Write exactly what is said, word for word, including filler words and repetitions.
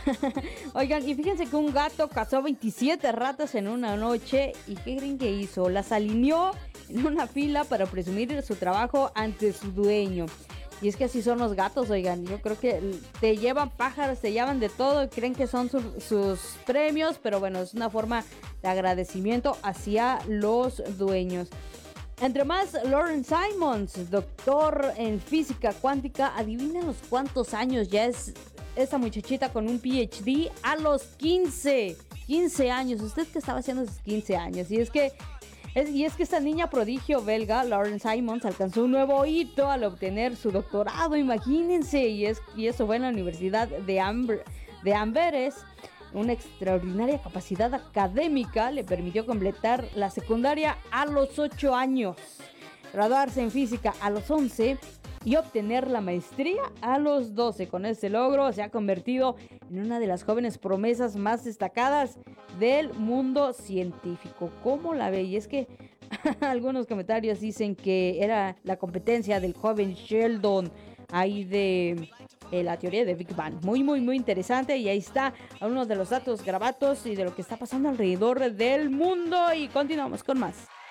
Oigan, y fíjense que un gato cazó veintisiete ratas en una noche. ¿Y qué creen que hizo? Las alineó en una fila para presumir su trabajo ante su dueño. Y es que así son los gatos, oigan. Yo creo que te llevan pájaros, te llevan de todo y creen que son su- sus premios. Pero bueno, es una forma de agradecimiento hacia los dueños. Entre más, Lauren Simons, doctor en física cuántica, adivinen los cuántos años ya es esta muchachita con un P H D a los quince. quince años. ¿Usted qué estaba haciendo a sus quince años? Y es que es, y es que esta niña prodigio belga, Lauren Simons, alcanzó un nuevo hito al obtener su doctorado, imagínense, y, es, y eso fue en la Universidad de, Amber, de Amberes. Una extraordinaria capacidad académica le permitió completar la secundaria a los ocho años, graduarse en física a los once y obtener la maestría a los doce. Con este logro se ha convertido en una de las jóvenes promesas más destacadas del mundo científico. ¿Cómo la ve? Y es que algunos comentarios dicen que era la competencia del joven Sheldon ahí de eh, la teoría de Big Bang. Muy, muy, muy interesante. Y ahí está uno de los datos grabatos y de lo que está pasando alrededor del mundo. Y continuamos con más.